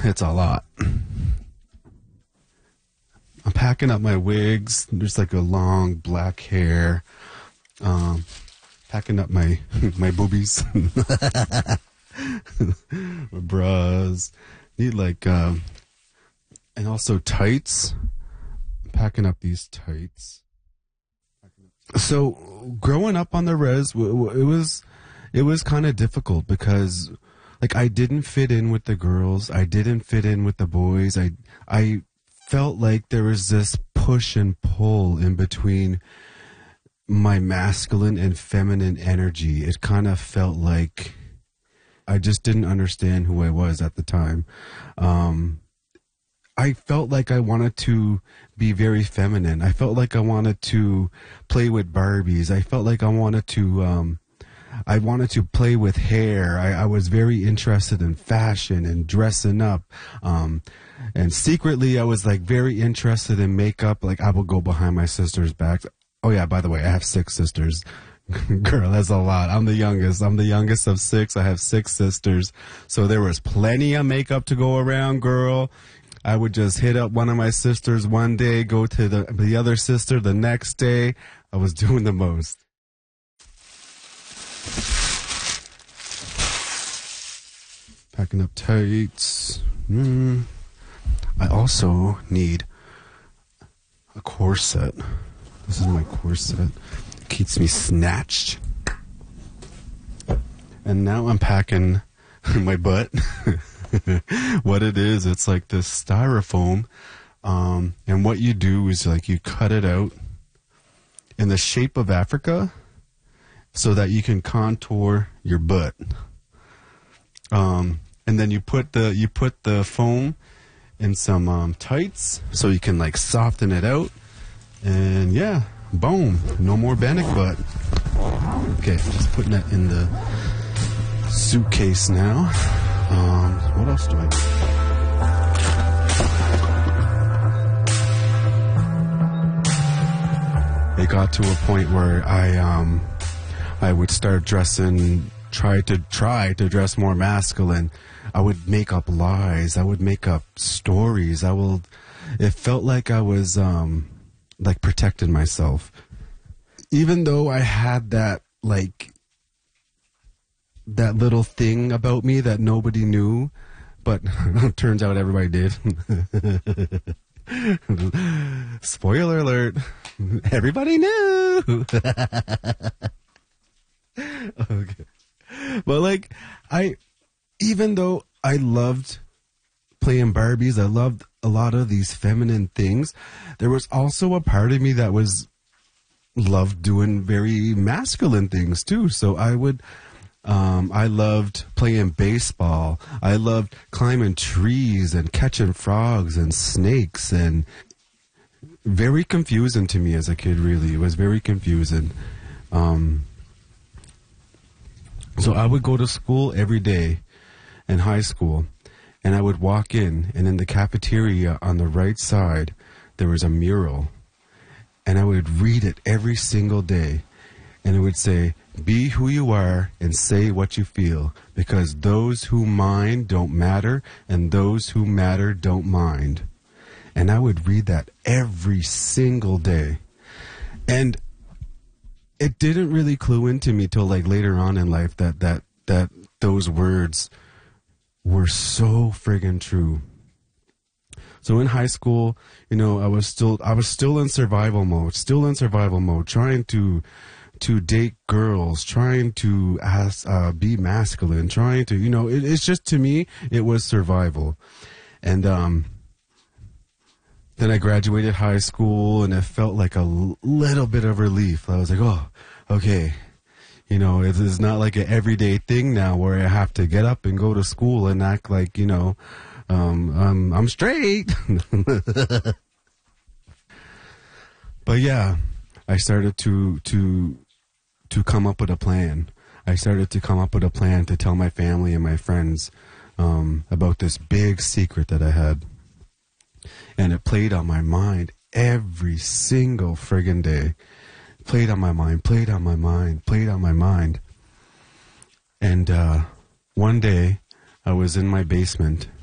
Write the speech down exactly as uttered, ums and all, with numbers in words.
it's a lot. I'm packing up my wigs. There's like a long black hair. Um, packing up my my boobies, my bras. Need like, um, and also tights. I'm packing up these tights. So growing up on the res, it was it was kind of difficult because like I didn't fit in with the girls. I didn't fit in with the boys. I I. felt like there was this push and pull in between my masculine and feminine energy. It kind of felt like I just didn't understand who I was at the time. Um, I felt like I wanted to be very feminine. I felt like I wanted to play with Barbies. I felt like I wanted to, um, I wanted to play with hair. I, I was very interested in fashion and dressing up. Um, and secretly, I was like very interested in makeup. Like I would go behind my sister's back. Oh yeah, by the way, I have six sisters. Girl, that's a lot. I'm the youngest. I'm the youngest of six. I have six sisters. So there was plenty of makeup to go around, girl. I would just hit up one of my sisters one day, go to the, the other sister the next day. I was doing the most. Packing up tights. Mm. I also need a corset. This is my corset. Keeps me snatched. And now I'm packing my butt. What it is, it's like this styrofoam. Um, and what you do is like you cut it out in the shape of Africa so that you can contour your butt. Um, and then you put the you put the foam in some um, tights so you can like soften it out. And yeah, boom, no more bannock butt. Okay, just putting that in the suitcase now. Um, what else do I do? It got to a point where I um I would start dressing, try to try to dress more masculine. I would make up lies. I would make up stories. I will. It felt like I was um like protecting myself, even though I had that like that little thing about me that nobody knew, but turns out everybody did. Spoiler alert. Everybody knew. Okay. But like, I, even though I loved playing Barbies, I loved a lot of these feminine things, there was also a part of me that was loved doing very masculine things too. So I would, um, I loved playing baseball. I loved climbing trees and catching frogs and snakes, and very confusing to me as a kid, really. It was very confusing. Um, so I would go to school every day in high school, and I would walk in, and in the cafeteria on the right side, there was a mural, and I would read it every single day, and it would say, "Be who you are and say what you feel, because those who mind don't matter, and those who matter don't mind." And I would read that every single day. And it didn't really clue into me till like later on in life that that that those words were so friggin' true. So in high school, you know, I was still I was still in survival mode, still in survival mode, trying to to date girls, trying to ask, uh, be masculine, trying to, you know, it, it's just, to me, it was survival. And um, then I graduated high school, and it felt like a l- little bit of relief. I was like, oh, okay. You know, it is not like an everyday thing now where I have to get up and go to school and act like, you know, um, I'm, I'm straight. But yeah, I started to, to, to come up with a plan. I started to come up with a plan to tell my family and my friends um, about this big secret that I had. And it played on my mind every single friggin' day. Played on my mind, played on my mind, played on my mind. And uh, one day, I was in my basement,